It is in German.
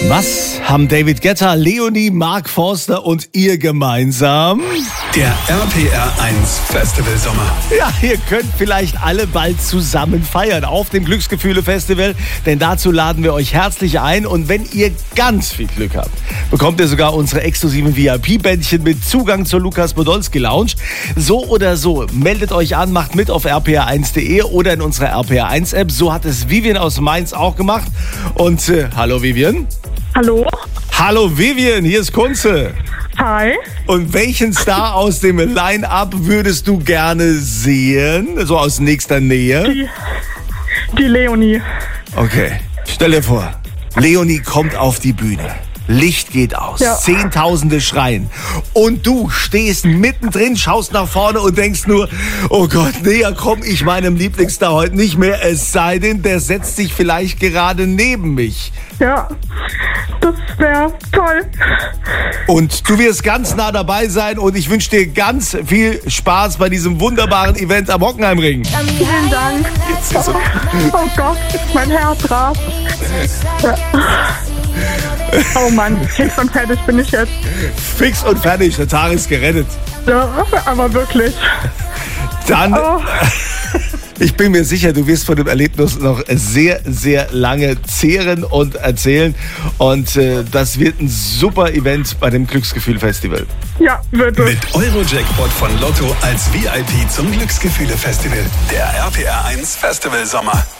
Was haben David Guetta, Leonie, Mark Forster und ihr gemeinsam? Der RPR 1 Festival Sommer. Ja, ihr könnt vielleicht alle bald zusammen feiern auf dem Glücksgefühle Festival, denn dazu laden wir euch herzlich ein. Und wenn ihr ganz viel Glück habt, bekommt ihr sogar unsere exklusiven VIP-Bändchen mit Zugang zur Lukas Podolski Lounge. So oder so, meldet euch an, macht mit auf rpr1.de oder in unserer RPR 1 App. So hat es Vivian aus Mainz auch gemacht. Und hallo Vivian. Hallo. Hallo Vivian, hier ist Kunze. Hi. Und welchen Star aus dem Line-Up würdest du gerne sehen? So aus nächster Nähe? Die Leonie. Okay, stell dir vor, Leonie kommt auf die Bühne. Licht geht aus, Ja. Zehntausende schreien und du stehst mittendrin, schaust nach vorne und denkst nur, oh Gott, näher komme ich meinem Lieblingsstar heute nicht mehr, es sei denn, der setzt sich vielleicht gerade neben mich. Ja, das wäre toll. Und du wirst ganz nah dabei sein und ich wünsche dir ganz viel Spaß bei diesem wunderbaren Event am Hockenheimring. Vielen Dank. Oh Gott, mein Herz rast. Ja. Oh Mann, fix und fertig bin ich jetzt. Fix und fertig, der Tag ist gerettet. Ja, aber wirklich. Dann, Oh. ich bin mir sicher, du wirst von dem Erlebnis noch sehr, sehr lange zehren und erzählen. Und das wird ein super Event bei dem Glücksgefühl-Festival. Ja, wird es. Mit Eurojackpot von Lotto als VIP zum Glücksgefühle Festival. Der RPR 1 Festival Sommer.